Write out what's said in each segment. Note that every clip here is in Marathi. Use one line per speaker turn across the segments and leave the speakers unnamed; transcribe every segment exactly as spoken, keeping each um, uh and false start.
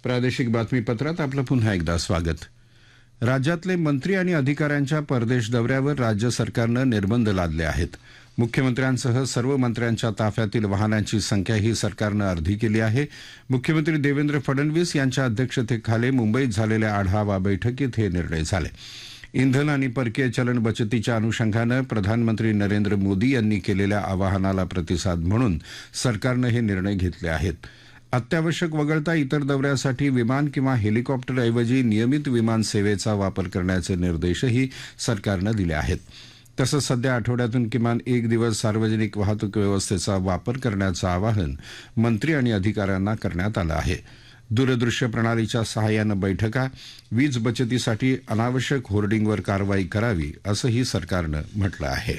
प्रादेशिक बातमीपत्रात आपलं पुन्हा एकदा स्वागत. राज्यातले मंत्री आणि अधिकाऱ्यांच्या परदेश दौऱ्यावर राज्य सरकारनं निर्बंध लादले आहेत. मुख्यमंत्र्यांसह सर्व मंत्र्यांच्या ताफ्यातील वाहनांची संख्याही सरकारनं अर्धी केली आहे. मुख्यमंत्री देवेंद्र फडणवीस यांच्या अध्यक्षतेखाली मुंबईत झालेल्या आढावा बैठकीत हे निर्णय झाले. इंधन आणि परकीय चलन बचतीच्या अनुषंगानं प्रधानमंत्री नरेंद्र मोदी यांनी केलेल्या आवाहनाला प्रतिसाद म्हणून सरकारनं हे निर्णय घेतले आहेत. अत्यावश्यक वगळता इतर दौऱ्यासाठी विमान किंवा हेलिकॉप्टरऐवजी नियमित विमान सेवेचा वापर करण्याचे निर्देशही सरकारनं दिले आहेत. तसंच सध्या आठवड्यातून किमान एक दिवस सार्वजनिक वाहतूक व्यवस्थेचा वापर करण्याचं आवाहन मंत्री आणि अधिकाऱ्यांना करण्यात आलं आहे. दूरदृश्य प्रणालीच्या सहाय्यानं बैठका, वीज बचतीसाठी अनावश्यक होर्डिंगवर कारवाई करावी असंही सरकारनं म्हटलं आहे.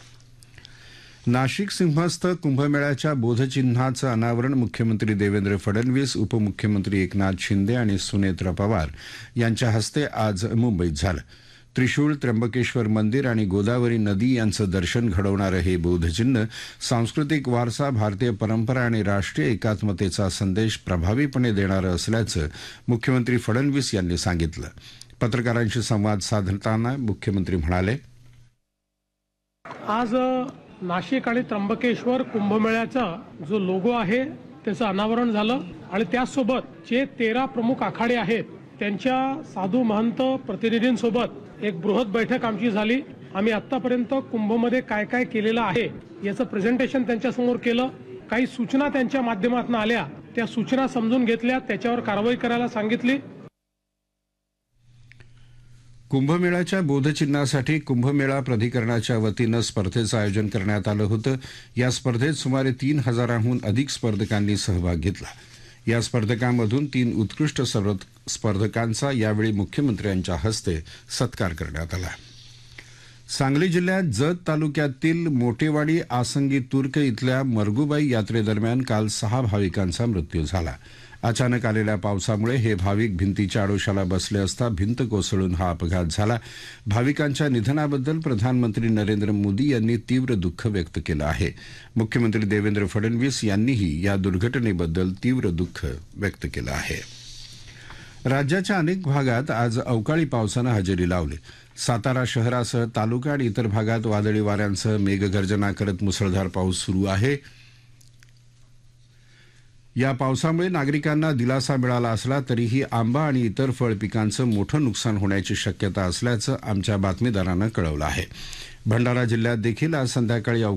नाशिक सिंहस्थ कुंभमेळ्याच्या बोधचिन्हाचं अनावरण मुख्यमंत्री देवेंद्र फडणवीस, उपमुख्यमंत्री एकनाथ शिंदे आणि सुनेत्रा पवार यांच्या हस्ते आज मुंबईत झालं. त्रिशूळ, त्र्यंबकेश्वर मंदिर आणि गोदावरी नदी यांचं दर्शन घडवणारं हे बोधचिन्ह सांस्कृतिक वारसा, भारतीय परंपरा आणि राष्ट्रीय एकात्मतेचा संदेश प्रभावीपणे देणारं असल्याचं मुख्यमंत्री फडणवीस यांनी सांगितलं. पत्रकारांशी संवाद साधताना मुख्यमंत्री म्हणाले,
आज नाशिक आणि त्र्यंबकेश्वर कुंभमेळ्याचा जो लोगो आहे त्याचं अनावरण झालं आणि त्यासोबत जे तेरा प्रमुख आखाडे आहेत त्यांच्या साधू महंत प्रतिनिधींसोबत एक बृहत बैठक आमची झाली. आम्ही आतापर्यंत कुंभमध्ये काय काय केलेलं आहे याचं प्रेझेंटेशन त्यांच्यासमोर केलं. काही सूचना त्यांच्या माध्यमातून आल्या, त्या सूचना समजून घेतल्या, त्याच्यावर कारवाई करायला सांगितली.
कुंभमेळ्याच्या बोधचिन्हासाठी कुंभमेळा प्राधिकरणाच्या वतीनं स्पर्धेचं आयोजन करण्यात आलं होतं. या स्पर्धेत सुमारे तीन हजारांहून अधिक स्पर्धकांनी सहभाग घेतला. या स्पर्धकांमधून तीन उत्कृष्ट स्पर्धकांचा यावेळी मुख्यमंत्र्यांच्या हस्ते सत्कार करण्यात आला. सांगली जिल्ह्यात जत तालुक्यातील मोटेवाडी आसंगी तुर्क इथल्या मरगुबाई यात्रेदरम्यान काल सहा भाविकांचा मृत्यू झाला. अचानक आलेल्या पावसामुळे हे भाविक भिंतीच्या आडोशाला बसले असता भिंत कोसळून हा अपघात झाला. भाविकांच्या निधनाबद्दल प्रधानमंत्री नरेंद्र मोदी यांनी तीव्र दुःख व्यक्त केलं आहे. मुख्यमंत्री देवेंद्र फडणवीस यांनीही या दुर्घटनेबद्दल तीव्र दुःख व्यक्त केलं आहे. राज्याच्या अनेक भागात आज अवकाळी पावसानं हजेरी लावली. सातारा शहरासह तालुका आणि इतर भागात वादळी वाऱ्यांसह मेघगर्जना करत मुसळधार पाऊस सुरू आहे. या पावसामुळे नागरिकांना दिलासा मिळाला असला तरीही आंबा आणि इतर फळ पिकांचं मोठं नुकसान होण्याची शक्यता असल्याचं आमच्या बातमीदारानं कळवलं आहे. भंडारा जिल्ह्यात देखील आज संध्याकाळी